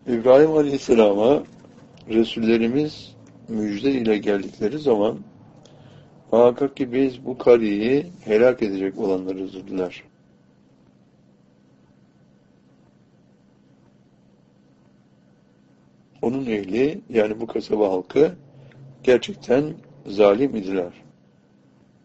İbrahim Aleyhisselam'a Resullerimiz müjde ile geldikleri zaman muhakkak ki biz bu kariyi helak edecek olanlarız dediler. Onun ehli yani bu kasaba halkı gerçekten zalim idiler.